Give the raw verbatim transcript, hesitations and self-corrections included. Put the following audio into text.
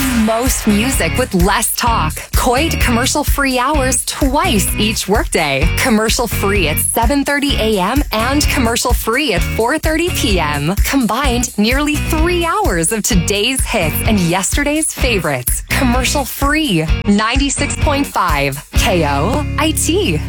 most music with less talk. Coit commercial-free hours twice each workday. Commercial-free at seven thirty a.m. and commercial-free at four thirty p.m. Combined, nearly three hours of today's hits and yesterday's favorites. Commercial-free. ninety-six point five K O I T.